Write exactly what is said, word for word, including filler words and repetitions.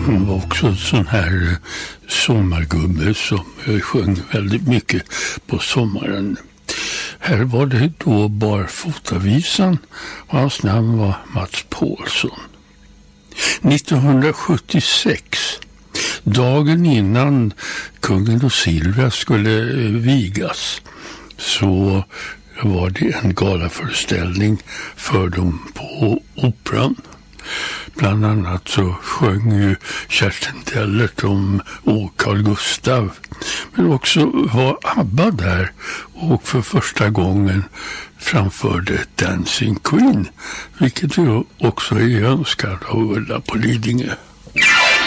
Han var också en sån här sommargubbe som sjöng väldigt mycket på sommaren. Här var det då Barfotavisan och hans namn var Mats Paulsson. nittonhundrasjuttiosex, dagen innan kungen och Silvia skulle vigas, så var det en galaföreställning för dem på Operan. Bland annat så sjöng ju Kerstin Dellert om Å Carl Gustav. Men också var ABBA där och för första gången framförde Dancing Queen, vilket ju också är önskat av Ulla på Lidingö.